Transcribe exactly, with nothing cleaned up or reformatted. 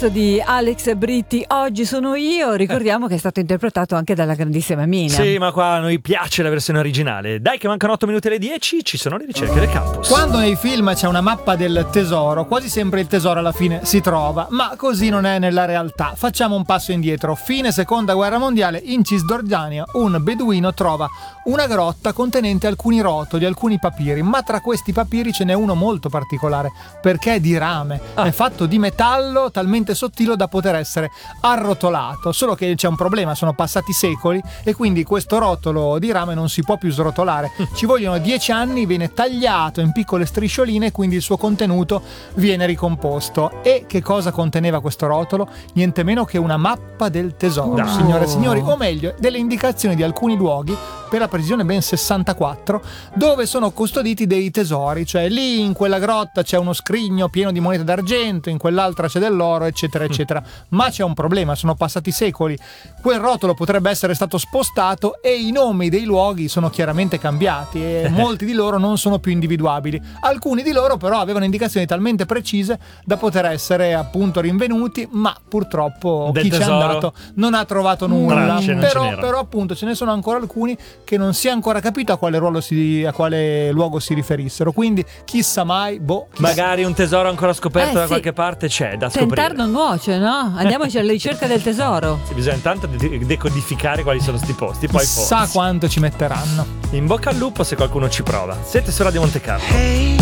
di Alex Britti, Oggi sono io. Ricordiamo che è stato interpretato anche dalla grandissima Mina. Sì, ma qua a noi piace la versione originale. Dai che mancano otto minuti alle dieci, ci sono le ricerche del campus. Quando nei film c'è una mappa del tesoro, quasi sempre il tesoro alla fine si trova, ma così non è nella realtà. Facciamo un passo indietro. Fine seconda guerra mondiale, in Cisgiordania un beduino trova una grotta contenente alcuni rotoli, alcuni papiri, ma tra questi papiri ce n'è uno molto particolare perché è di rame, ah. è fatto di metallo talmente sottile da poter essere arrotolato, solo che c'è un problema, sono passati secoli e quindi questo rotolo di rame non si può più srotolare, ci vogliono dieci anni, viene tagliato in piccole striscioline e quindi il suo contenuto viene ricomposto. E che cosa conteneva questo rotolo? Niente meno che una mappa del tesoro, no. signore e signori, o meglio delle indicazioni di alcuni luoghi, per la precisione ben sessantaquattro, dove sono custoditi dei tesori, cioè lì in quella grotta c'è uno scrigno pieno di monete d'argento, in quell'altra c'è dell'oro, eccetera eccetera. Ma c'è un problema, sono passati secoli, quel rotolo potrebbe essere stato spostato e i nomi dei luoghi sono chiaramente cambiati e molti di loro non sono più individuabili. Alcuni di loro però avevano indicazioni talmente precise da poter essere appunto rinvenuti, ma purtroppo Del chi ci è tesoro. andato non ha trovato nulla. Tracce, non però, ce n'erano. però appunto ce ne sono ancora alcuni che non si è ancora capito a quale ruolo si, a quale luogo si riferissero, quindi chissà mai, boh, chissà. Magari un tesoro ancora scoperto Eh, da sì. qualche parte c'è da scoprire. Tentar non nuoce, no? Andiamoci alla ricerca del tesoro. Sì, bisogna intanto de- decodificare quali sono sti posti, poi Chissà forse. quanto ci metteranno. In bocca al lupo se qualcuno ci prova. Siete su Radio Monte Carlo.